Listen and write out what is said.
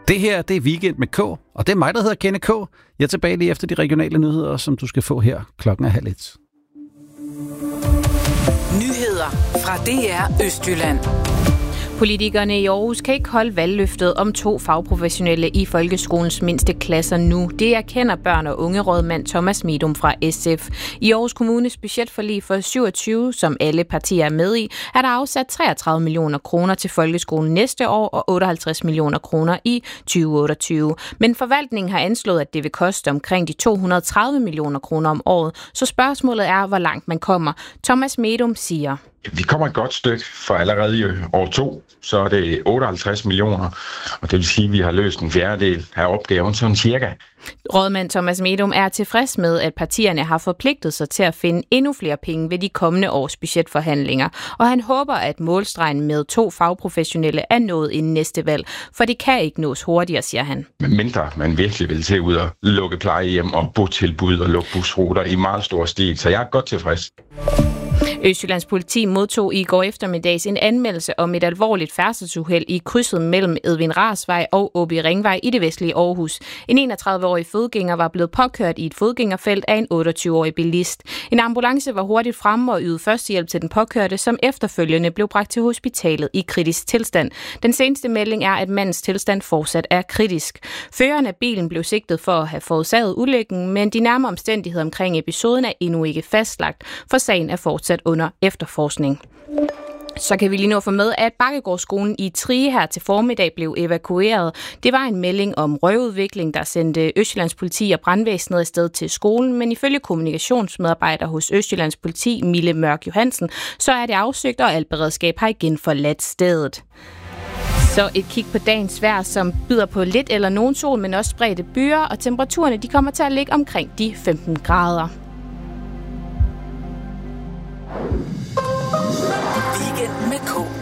Det her, det er Weekend med K, og det er mig, der hedder Kenneth K. Jeg er tilbage lige efter de regionale nyheder, som du skal få her klokken 12:30. Nyheder fra DR Østjylland. Politikerne i Aarhus kan ikke holde valgløftet om 2 fagprofessionelle i folkeskolens mindste klasser nu. Det erkender børn- og ungerådmand Thomas Medom fra SF. I Aarhus Kommunes budgetforlig for 27, som alle partier er med i, er der afsat 33 millioner kroner til folkeskolen næste år og 58 millioner kroner i 2028. Men forvaltningen har anslået, at det vil koste omkring de 230 millioner kroner om året. Så spørgsmålet er, hvor langt man kommer. Thomas Medom siger: Vi kommer et godt stykke, for allerede i år 2, så er det 58 millioner, og det vil sige, at vi har løst en fjerdedel af opgaven, sådan cirka. Rådmand Thomas Medom er tilfreds med, at partierne har forpligtet sig til at finde endnu flere penge ved de kommende års budgetforhandlinger, og han håber, at målstregen med 2 fagprofessionelle er nået inden næste valg, for det kan ikke nås hurtigere, siger han. Men mindre man virkelig vil til ud og lukke plejehjem og botilbud og lukke busruter i meget stor stil, så jeg er godt tilfreds. Østjyllands politi modtog i går eftermiddags en anmeldelse om et alvorligt færdselsuheld i krydset mellem Edvin Rarsvej og Åby Ringvej i det vestlige Aarhus. En 31-årig fodgænger var blevet påkørt i et fodgængerfelt af en 28-årig bilist. En ambulance var hurtigt fremme og ydede førstehjælp til den påkørte, som efterfølgende blev bragt til hospitalet i kritisk tilstand. Den seneste melding er, at mandens tilstand fortsat er kritisk. Føreren af bilen blev sigtet for at have forårsaget ulykken, men de nærmere omstændigheder omkring episoden er endnu ikke fastlagt, for sagen er fortsat under efterforskning. Så kan vi lige nå få med, at Bakkegårdsskolen i Trige her til formiddag blev evakueret. Det var en melding om røvudvikling, der sendte Østjyllands politi og brandvæsenet afsted til skolen, men ifølge kommunikationsmedarbejder hos Østjyllands politi, Mille Mørk Johansen, så er det afsøgt, og alt beredskab har igen forladt stedet. Så et kig på dagens vejr, som byder på lidt eller nogen sol, men også spredte byer, og temperaturerne de kommer til at ligge omkring de 15 grader. Weekend med K.